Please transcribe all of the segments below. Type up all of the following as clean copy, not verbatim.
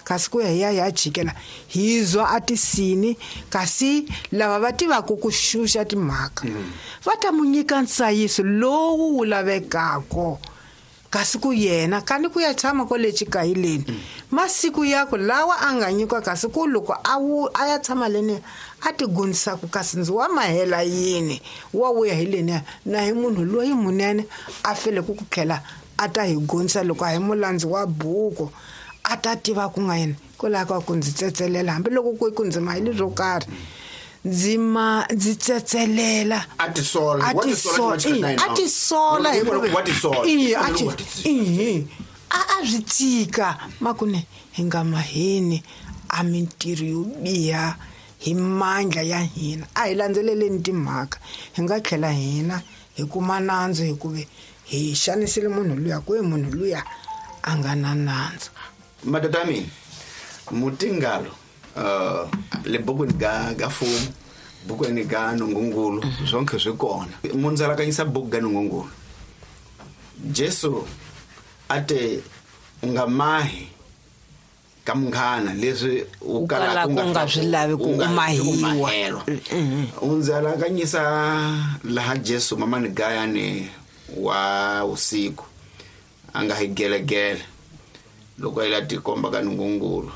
kasi ku ya jikela hizwa atisini kasi lava va tivaka ku xuxa timhaka va ta munyika nsayiso lowu wu lavekako kasi ku yena kani ku ya tshama ko le xikayileni masiku yako lawa a nga nyikiwa kasi ku loko a ya tshama leni a ti gundzisaka kasi ndzi wa mahela yini wa wuya hi leni na hi munhu loyi munene a fele ku khela a ta hi gundzisa loko a hi mulandzi wa buku a ta tiva ku nga yini ku laka ku ndzi tsetselela hambi loko ku ndzi mahile ro karhi ndzi tsetselela a ti sola a swi tika makune hi nga maheni a mintirho yo biha hi mandla ya hina a hi landzeleleni timhaka hi nga tlhela hina hi kuma nandzu hikuva hi xanisile munhu luya ku hi munhu luya a nga na nandzu. Madadami mutingalo le bukweni ga fumu bukweni ga Nungungulu zonke zwikona mundzalakanyisa buku ga Nungungulu Jesu ate ungamahi kamngana leswi ukala kunga swilavi ku umahiwa undzalakanyisa laha Jesu mamani gayani wa usiku anga higelegele loko ila tikomba ka Nungungulu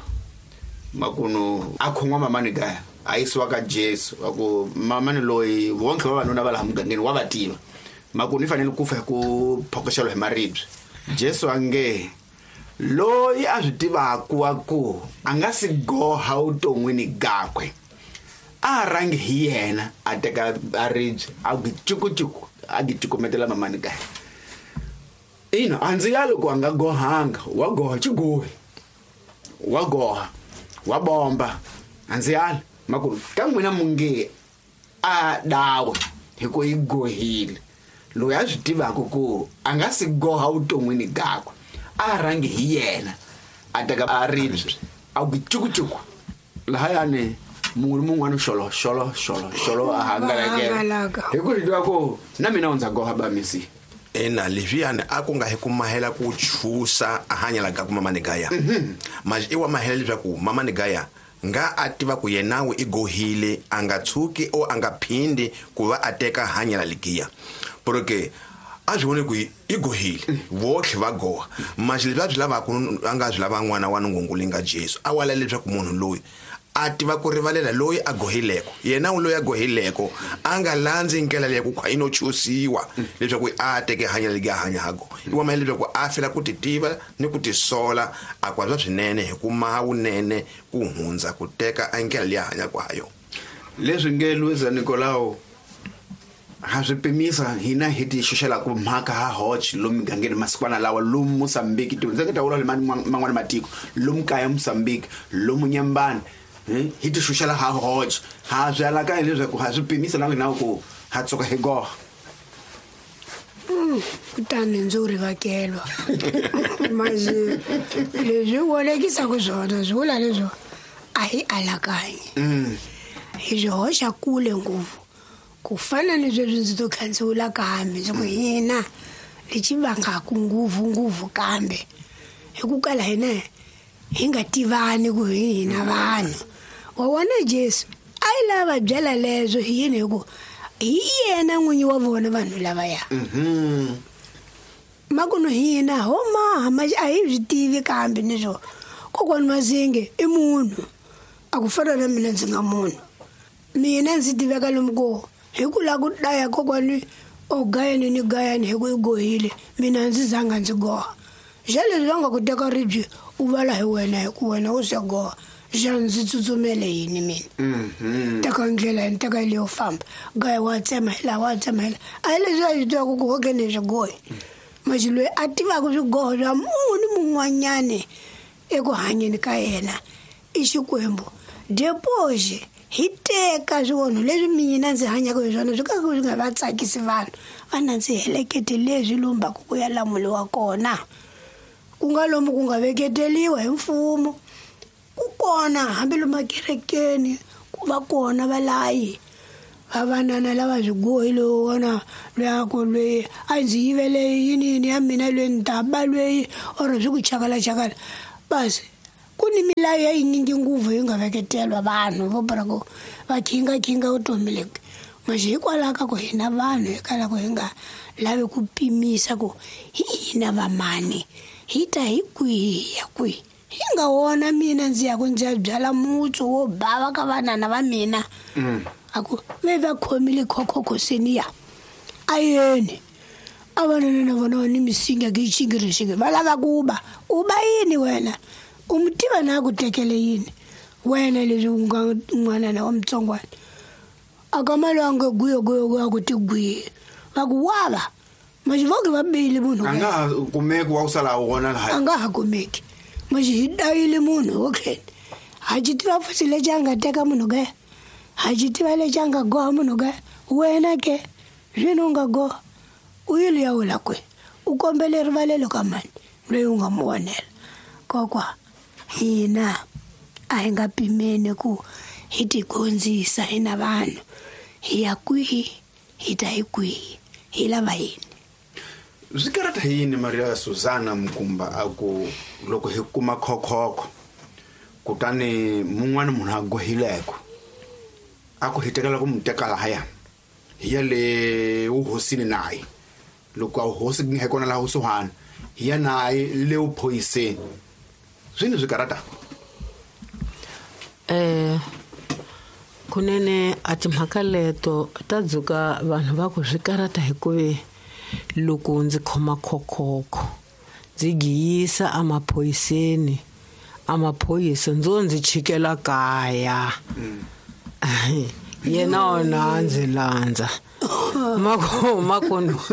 makuno akhongwa mamani gaya ayiswa ka Jesu aku mamani loyi wonke vavanuna va laha mugangeni wa vativa makuno ifanele ku fa ku phokoshelwa hi maribye Jesu ange loyi a swi tivaka ku anga si goha uton'wini gakwe a rangi hi yena a teka aribye a gitsukutsuk a gitsukumetela mamani gaya ina anzi ya loko anga gohanga wa goha chigohi wa goha wa bomba anzi ya makuru kangwena munge a dawe hiko igohile loyi a swi tivaka ku anga si goha uton'wini gakwe a rangi hi yena a teka aribye a gitsukutsuk laha yani mun'wana xolo a hangalake hiko ri ko na mina undza goha ba misi ena leviane a ku nga hi ku mahela ku chusa a hanya laga ku mamani gaya mas iwa mahela leswa ku mamani gaya nga ativa ku yenawe igohile anga tshuki o anga phindi ku va ateka hanya la ligiya porque a swi vone ku igohile vohle va goha mas leswa swi lava ku anga swi lava n'wana wa Nungungulu nga Jesu a wala leswa ku munhu loyi a tiva ku rivalela loyi a gohileko yena u loyi a gohileko anga landzi nkela leku kwa ino chusiwa leswaku a teke hanya ligi hanya hago iwa mahele leswaku a fela ku titiva ni ku tisola a kwazwa swinene hi ku mawunene ku hundza ku teka ankela leyi hanya kwayo leswi nge Luisa Nicolao ha swipimisa hina hiti xuxela ku mhaka ha hoch lomu gangeni masikwana lawa lomu Mozambique ndzi ta vula le man'wana matiko lomu kaya Mozambique lomu Nyambani hiti xuxela ha hoch ha byala ka leswaku ha swipimisa na ngina ku ha tsoka hi goha kutani ndzuri vakelwa mazi leswi wolekisa ku swona zwivula leswo a hi alakanye hi swi hoxa kule ngopfu ku fana ni leswi ndzi to khandziwula kambe ndzi ku hina lexi vangaku ngopfu kambe hi ku kala hina hi nga tivani ku hina vanhu wa wona Jesu a yi lava byela leswo hi yini hi ku hi yena n'winyi wa vona vanhu lavaya makuno hina ho mama a hi swi tivi kambe ni swo kokwani Mazinge i munhu a ku fana na mina ndzi nga munhu mina ndzi tiveka lomu ko hi ku la ku daya kokwani o gayani ni gayani hi ku gohile mina ndzi zanga ndzi goha jele zvanga ku teka ribye u vala hi wena hi ku wena u se goha ndzi tsutsumele yini mina teka ndlela nteka leyo famba gaya wa tsemela a hi leswi a swi twa ku hoke ni swigohi maxi loyi a tivaka swigoho swa munhu ni mun'wanyani eku hanyeni ka yena i Xikwembu depoje hi teka swivonho leswi mina ndzi hanyaka hi swona swi ka swi nga va tsakisi vanhu vana ndzi helekete leswi lombaka ku ya lamuliwa kona ku nga lomu ku nga veketeliwa hi mfumo ku kona hambi lomu makerekeni ku va kona valayi vavanana lava swigohi lowu wona luyako lweyi a ndzi yivele yini ya mina lweyi ntaba lweyi or swi ku chakala basi ku kuni milayo yinyingi nguvu yi nga veketelwa vanhu vo bara ku va khinga vutomi lebyi manje hikwalaho ka ku hina vanhu hikwalaho ku hi nga lavi ku pimisa ku hina vamani hi ta hi kwihi ya kwihi hi nga wona mina ndzi ya ku ndzi ya byala mutsu wo bava ka vanana va mina aku ve va khomile khokhokosini ya ayeni abanana na vona ni misinga ke chingirishike va lava ku uba yini wena umtiva na ku tekele yini wena leswi unga n'wanana wa mutsongwana akamalanga guyo ku tigwiye va ku wala manje voke va bile munhu anga kumeki wa usala wona la anga ha kumeki manje hidayile munhu okay hajitiva fasile janga teka munhu ke hajitiva le janga go munhu ke wena ke zwinunga go uyile ya wela kwe ukombele rivalelo ka mani loyi unga muonela kokwa hina a hi nga pimeni ku hi tigondzisa hina vanhu hi ya kwihi hi ta hi kwihi hi lava yini Zikarata yini Maria Susana Mkumba aku loko hi kuma khokhoko kutani mun'wana munhu a gohileko aku hitekela ku mutekala haya hiya le uhosini naye loko a hosi nge kona la usuhana hiya naye le uphoyiseni zwini zikarata kunene atimhaka leto tadzuka vanhu va ku swikarata hikuve loko ndzi khoma khokhoko ndzi giyisa amaphoyisa ndzo ndzi chikela kaya yena ona ndzi landza makono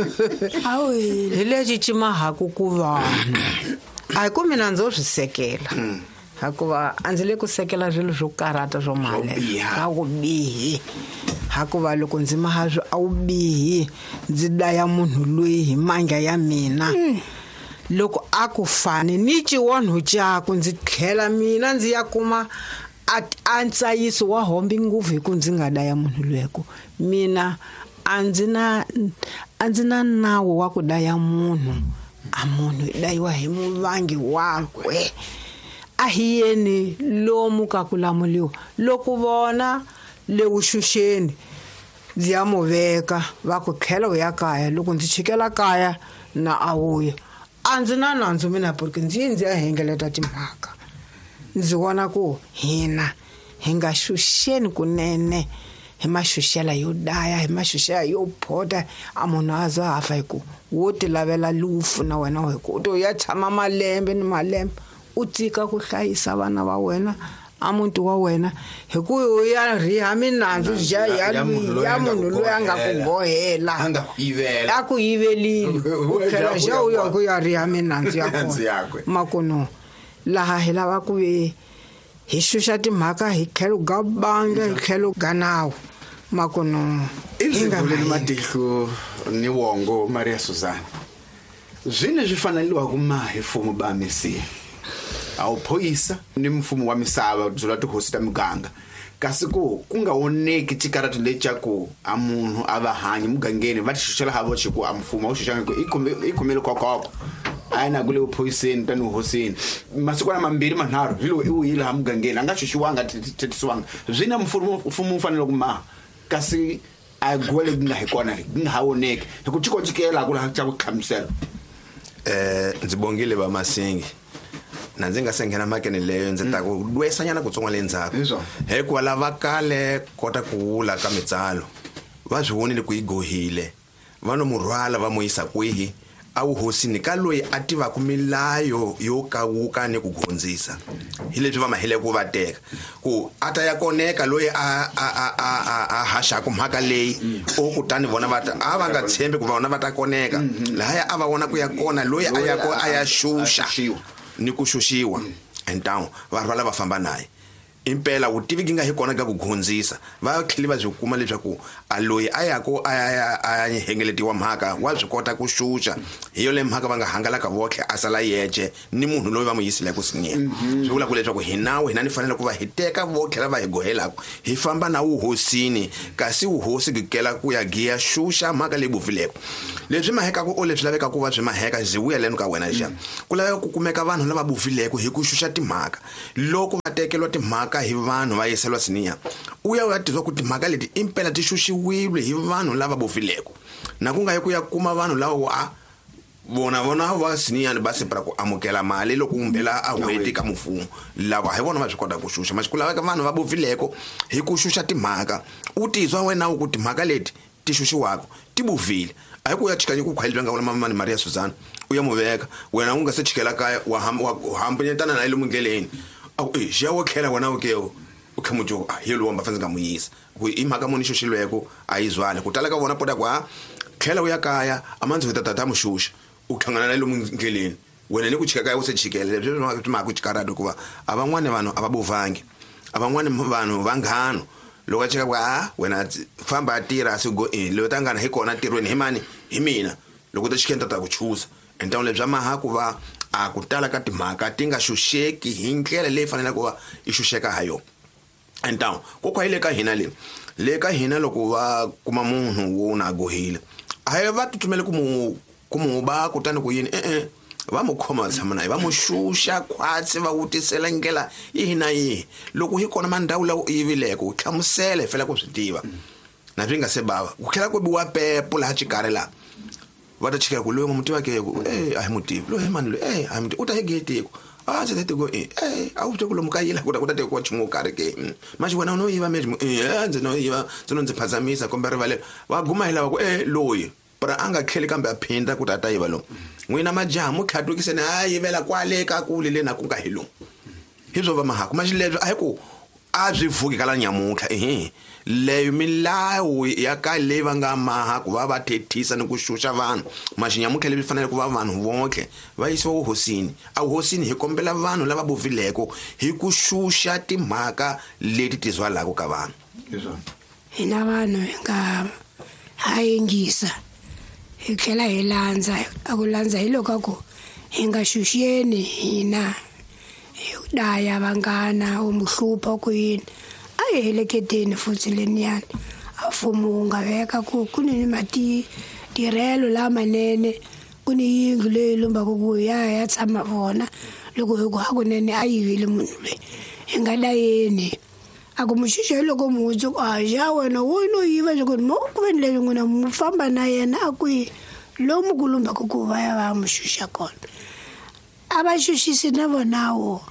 hi lexi cimahaku ku vanhu a hi ku mina ndzo swi sekela hakuva a ndzi le ku sekela swilo swo karata swo male a ku bihi hakuva loko ndzi maha swo a wu bihi ndzi daya munhu loyi hi manga ya mina loko a ku fane ni ciwonhu cakwe ndzi tlhela mina ndzi ya kuma a ntsayisi wa hombi nguvu hi ku ndzi nga daya munhu loyeko mina a ndzi na nawu wa ku daya munhu a munhu i dayiwa hi muvangi wakwe a hi yeni lomu ka ku lamuliwa loko vona le vuxuxeni ndzi ya mu veka va ku tlhela u ya kaya loko ndzi chikela kaya na a wuya a ndzi na nandzu mina porque ndzi ya hengeleta timhaka ndzi vona ku hina hi nga xuxeni kunene hi maxuxela yo daya hi maxuxela yo phota a munhu a za hafa hi ku wo ti lavela lufu na wena hi ku u to ya tshama malembe ni malembe u tika ku hlayisa vana va wena a muti wa wena hi ku ya riha minandzu ya munhu loyi a nga ku bohela a ku yivelile u tlhela xa u ya ku ya riha minandzu ya kona makuno laha hi lava ku hi xuxa timhaka hi tlhelo ga banga hi tlhelo ga nawu makuno izivuleni matihlo ni wongo Maria Susana zwine swi faneliwa ku mahifumo ba Mesiya awu phoyisa ni mfumo wa misava byola tihosi ta muganga kasi ku nga woneki tikarata lechako a munhu a va hanyi mugangeni va tixuxela havo xiku a mfumo wa xuxanga ku ikhomele kokoko ayina kule uphoyiseni tani uhosini masikwana mambiri manharu hilo iwuyile ha mugangeni anga xuxiwanga thetisiwanga zwina mfumo ufanele ku ma kasi a gwele nga hikona nga woneki hi ku tikojikela kula cha ku khamisela ndzi bongile ba Masingi na ndzi nga sengena makene leyo ndzi ta ku lwesanyana ku tsonga le ndzhaku he ku lava kale kota ku wula ka mitsalo va swi vonile ku igohile vano murhwala va moyisa kwihi a wu hosini ka loyi a tiva ku milayo yo kawuka ni ku gondzisa hi leswi va mahile ku va teka ku ata ya koneka loyi a hasha ku mhaka leyi o kutani vona va ta a va nga tshembi ku vona va ta koneka laya a va vona ku ya kona loyi a ya shusha ni ku shushiwa and down va rhwala va famba naye impela vutivi ki nga hi kona ka ku gondzisa va tlheli va byi kuma leswaku a loyi a yako a hengeletiwa mhaka wa byi kota ku xuxa hi yo le mhaka va nga hangalaka votlhe a sala yeje ni munhu loyi va mu yisile ku sinia swi vula ku leswaku hina ni fanele ku va hi teka votlhe lava hi gohelaka hi famba na vuhosini kasi vuhosi gikela ku ya giya xuxa mhaka leyi bufileko leswi maheka ku leswi laveka ku va byi maheka byi vuyeleni ka wena xa ku laveka ku kumeka vanhu lava bufileko hi ku xuxa timhaka loko va tekelwa timhaka hi vanhu va yiselwa sinia u ya tizwa ku timhaka leti impela ti xuxiwile hi vanhu lava bufileko na ku nga yi ku ya kuma vanhu lava vona va sinia ba se para ku amukela mali loko umbela a hweti ka mfumo lava hi vona va swi kota ku xuxa masiku lawa ka vanhu va bufileko hi ku xuxa timhaka u tizwa wena u ku timhaka leti ti xuxiwaka ti bufile ayi ku ya chikanye ku khweli nga vona mama Maria Suzana u ya muveka wena u nga se chikela kaya wa hambanyetana na ile mundleleni xiya wo khela wena ukeo ukhamujo hi lo wamba fanele ngamuyisa ku imhaka moni xuxilweko ayizwana ku tala ka vona poda kwa khela uya kaya amanzi weta tata mushusha ukhangana na ile mundleleni wena ni ku chika kaya u se chikela leswi ma ku chikarado kuva aban'wana vanhu ababuvangi aban'wana vanhu vanghano loko chika kwa wena famba atira asigo lo tangana hi kona tirweni hi mani hi mina loko ta chikenta ta ku chusa entawu lebya maha ku va a ku tala ka timhaka ti nga xuxeki hi ndlela leyi fanele ku va i xuxeka ha yona entawu kokwa ile ka hina le ka hina loko va kuma munhu wo na gohile a hi va tutumele ku mu ba kutani ku yini va mu khoma tshama na va mu xuxa khwatsi va vutisela ngela hina yi loko hi kona mandhawu lawo yivileko u tlhamusele fela ku swi tiva na swi nga se bava ku khela ku biwa pepo laha chikare la va ta chikela ku loyi mutiva ke ku a hi mutivi loyi mani loyi a hi mutivi u ta hi gate ku a ndzi tete ku a wu ku lomu ka yila ku ta te ku chimu kare ke maji wena no yiva mejmu ndzi no yiva ndzi phazamisa kumbe rivalelo va guma hi lava ku loyi para anga kheli kambe a phinda ku tata yiva lo n'wina majaha mu khatukise na a yivela kwale ka kule le na ku nga hilo hi byo va mahaka maji lebyo a hi ku a byi vuki kala nyamutlha leyo milawu ya ka leyi va nga maha ku va thethisa ni ku xuxa vanhu maxinyamutlha lebyi fanele ku va vanhu vonke va yisiwa vuhosini a vuhosini hi kombela vanhu lava buvhileko hi ku xuxa timhaka leti tizwalaka ka vanhu hina vanhu hi nga hayingisa hi tlhela hi landza a ku landza hi loko ku hi nga xuxeni hina hi daya vanghana u muhlupha ku yini a hi heleketeni futhi leniyani a mfumo wu nga veka ku ni tirelo lamanene ku ni yindlu leyi lombaka ku ya tshama vona loko hi ku hakunene a yivile munhu loyi hi nga dayeni a ku muxuxa loko mutsu ja wena wo no yiva loko mo ku ve leyi n'wina mu famba na yena a kwihi lomu ku lombaka ku va ya va muxuxa kona a va xuxisi na vonawo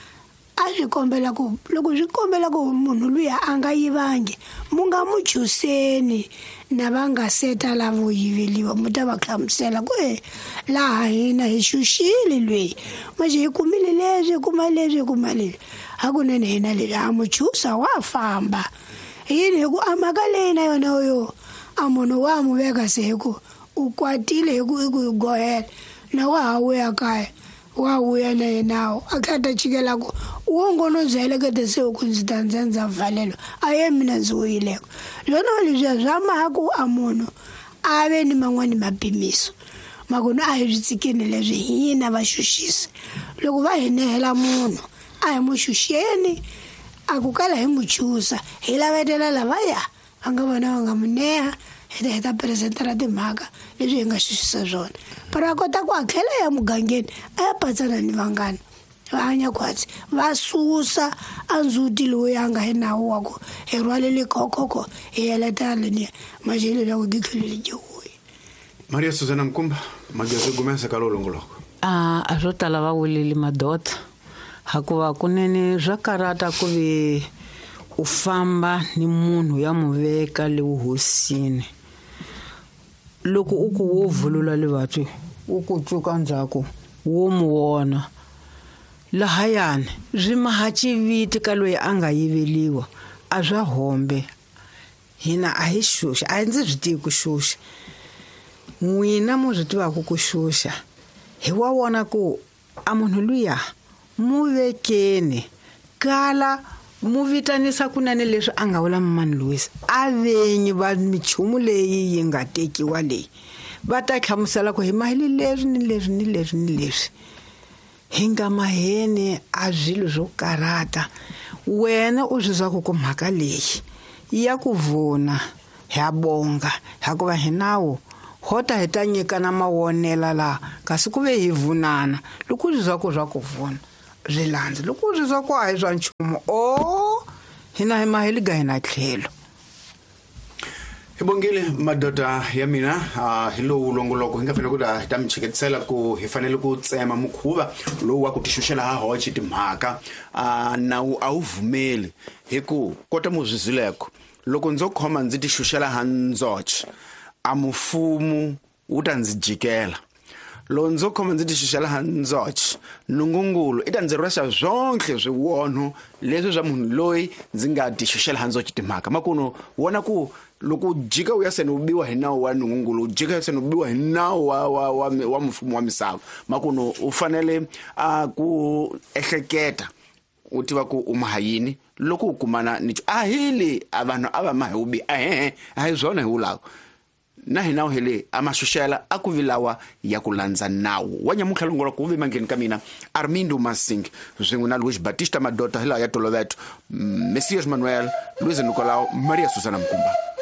a swi kombela ku loko swi kombela ku munhu luya a nga yivangi mu nga mu chuseni na va nga seta lavo yiveliwa mu ta va hlamusela ku laha hina hi xuxile lweyi maxe hi kumile leswi kuma leswi hakunene hina leswi a mu chusa wa famba yini hi ku amaka leyi na yona yo a munhu wa mu veka se hi ku u kwatile hi ku gohela na wa ha wuya kaya wa wuya na yenawo a khata chikela ku wongono byelekete se ku ndzi ta ndza valelo a ye mina ndzi wuyileko lona leswi bya mahaku a munhu a ve ni man'wani mapimiso makuno a hi byi tsikini leswi hina va xuxisi loko va hi nehela munhu a hi mu xuxeni a ku kala hi mu chusa hi lavetela lavaya va nga vona va nga mu neha hi ta presentera timhaka leswi hi nga xuxisa swona para kota ku a tlhela ya mugangeni a ya patsana ni vanghana va hanya kwatsi va susa a ndzhuti loyi a nga hi nawu wa ku hi rhwalele khokho hi yeletana leniya majele la ku dikhelele jehoyi Maria Suzana Mkumba magezi gumesa ka lolongoloko a swo tala va vuleli madota hakuva kunene swa karata ku ve u famba ni munhu ya mu veka le vuhosini loko u ku wo vulula levatwi u ku tsuka ndzhaku wo mu wona lahayani swi mahaci viti ka loyi a nga yiveliwa a swa hombe hina a hi xuxa a ndzi swi tivi ku xuxa n'wina mu swi tivaka ku xuxa hi wa wona ku a munhu luya mu vekeni kala mu vitanisa kunene leswi a nga vula Mama Louise a venyi va michumu leyi yi nga tekiwa leyi va ta hlamusela ku hi maheli leswi ni leswi ni leswi ni leswi hi nga maheni a zwilo swo karata wena u zwizwa ku mhaka leyi ya ku vuna ya bonga hakuva hi nawo hota hi ta nyikana mawonela la kasi ku ve hi vunana loko zwizwa ku zwa ku vuna rilandzi loko zwizwa ku a hi swa nchumu hina hi maheli ga hina tlhelo Hibongile madoda ya mina hi lowu longoloko hi nga fanele ku hi ta michiketisela ku hi fanele ku tsema mukhuva lowu wa ku tishushela ha hoci timhaka nawu a wu vumeli hi ku kota muzwizileko loko ndzo khoma ndzi tishushela ha nzoche a mufumu wu ta ndzi jikela lo ndzo khoma ndzi tishushela ha nzoche nungungulu ita ndzi rwesa zonke zwiwono leswi zwa munhu loyi ndzi nga tishushela ha nzoche timhaka makuno wona ku loko jika uyasene ubiwa hi nawu wa nungungulu jika uyasene ubiwa hi nawu wa mfumo wa misava makuno u fanele ku ehleketa u tiva ku umahayini loko u kumana ni hili avanhu ava mahubi a hi zwona hi ulawo na hina hele amashushela akuvilawa ya kulandza nawu wa nyamukhla longola ku vi mangeni ka mina Armindo Masing zwin'we na Luis Batista Madota hila ya Toloveto Messias Manuel Luis Nicolau Maria Susana Mkumba